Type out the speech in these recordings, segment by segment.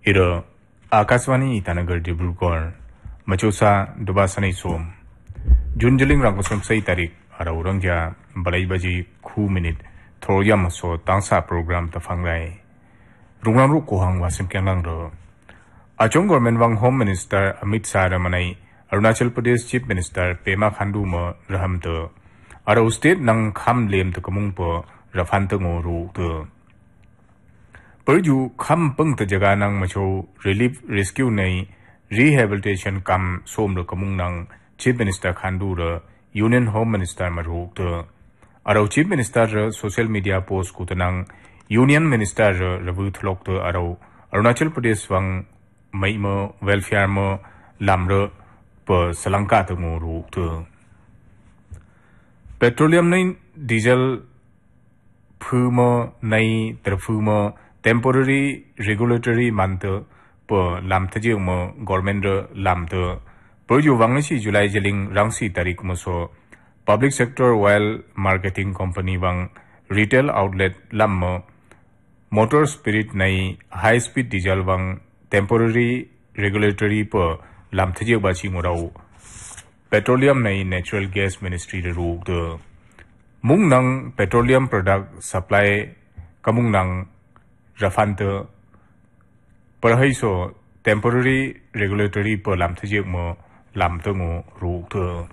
Ira Akaswani Itanagar Dibrugarh Machosa Dubasanai Som Junjaling Rangkosam Sai Tarik Araurangja Balaibaji Khu Minute Thoryam So Tangsa Program Tafangrai Rungang Ru Kohang Wasim Kanglang Achong Government Wang Home Minister Amit Saramanai Arunachal Pradesh Chief Minister Pema Khandu Mo Rahamto Arau State Nang Kham Lem to Kamungpo Rafantango Ru to Perju Kham Pung to Jaganang Macho Relief Rescue Nay Rehabilitation Kam Som the Kamung Nang Chief Minister Khandu Union Home Minister Maru to Arau Chief Minister Social Media Post Kutanang Union Minister Ravut Lok to Arau Arunachal Pradesh Wang Maimo Welfare Mo Lamro per Salanka to Muru to Petroleum Nine Diesel Pumo Nai Trafumo Temporary Regulatory Manto per Lamtajumo Gormendra Lamto Perju Wangashi July Jeling Rangsi Tarik Muso Public Sector Oil Marketing Company Wang Retail Outlet Lammo Motor Spirit Nai High Speed Diesel Wang Temporary Regulatory per Lamtajuk Bachi Murau Petroleum Nai Natural Gas Ministry the Rug the Mung Nang Petroleum Product Supply Kamung Nang Rafanta Perhaiso Temporary Regulatory per Lamtajuk Mo Lamtango Rug the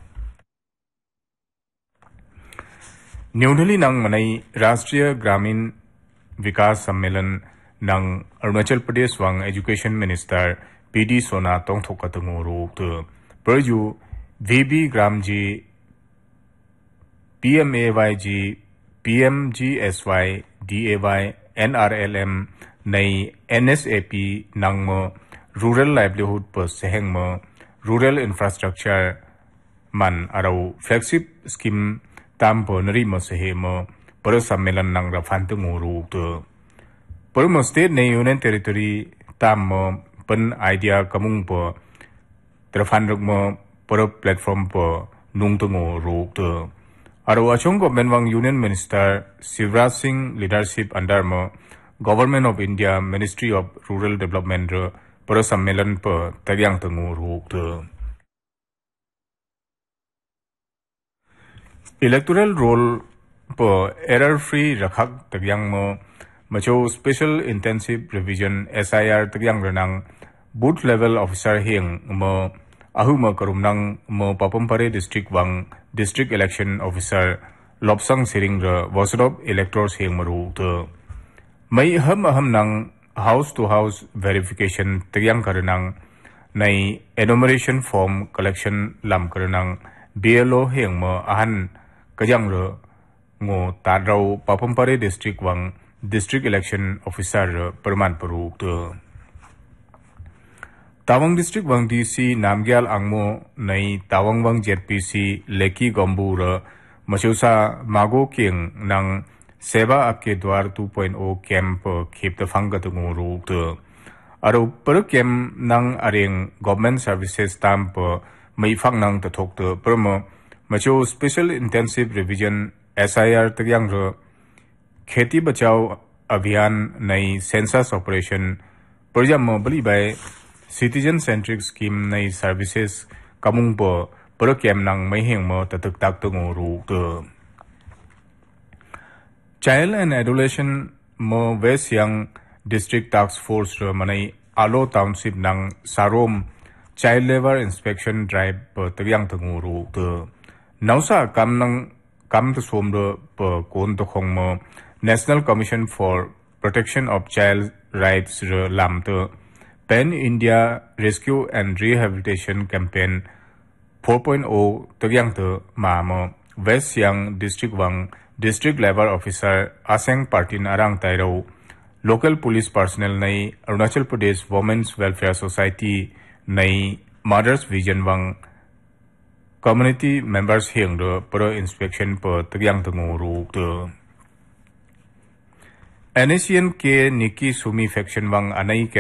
New Delhi Nang Manai Rashtriya Gramin Vikas Sammelan Nang Arunachal Pradesh Wang Education Minister PD Sona Tongthokatango Rug the Perju VB Gramji PMAYG PMGSY DAY NRLM Nay NSAP Nangmo Rural Livelihood Per Sehengmo Rural Infrastructure Man Arau Flagship Scheme Tampo Narimo Sehemo Per Sammelan Nang Rafantango Rug the Per State Nay Union Territory Tammo Pen Idea Kamung Po Trafandrugmo Per Platform Po Nungtango Rug the Arau Achong Government Wang Union Minister Shivraj Singh Leadership Under Government of India Ministry of Rural Development Per Sammelan Per Tagyang Tango Rug the Electoral Roll Per Error Free Rakhak Tagyang Mo Macho Special Intensive Revision SIR Tagyang Renang Booth Level Officer Hing Mo Ahuma Karumnang Mo Papumpare District Wang District Election Officer Lopsang Siring Wasrop Electors Hing Maru to May Aham Nang House to House Verification Tagyang Karanang Nay Enumeration Form Collection Lam Karanang BLO Hing Mo Ahan Kajang Ngo Tadrau Papumpare District Wang District Election Officer Perman Peru to Tawang District Wang DC Namgyal Angmo Nay Tawang Wang ZPC Leki Gombura Machusa Mago King Nang Seva Apke Dwar 2.0 Camp Keep the Fangatungu Rug to Aru Per Kem Nang Aring Government Services Stamp May Fang Nang to talk to Permo Macho Special Intensive Revision SIR Tagyang Kheti Bachao Abhiyan Nay Census Operation Perjam Bali by Citizen Centric Scheme Nay Services Kamung Po Per Kem Nang May Hing Mo Tatuk Tak Tungo Rug the Child and Adolescent Mo West Young District Task Force Manai Alo Township Nang Sarom Child Labor Inspection Drive Per Tagyang Tungo Rug the Nausa Kam Nang Kam to Somro Per Kon to Khong Mo National Commission for Protection of Child Rights Lam to Pan India Rescue and Rehabilitation Campaign 4.0 Tagyang to Mamo West Young District Wang District Labor Officer Aseng Partin Arang Tairo Local Police Personnel Nay Arunachal Pradesh Women's Welfare Society Nay Mothers Vision Wang Community Members Hing Per Inspection Per Tagyang Tango Rug the NACN K Nikki Sumi Faction Wang Anai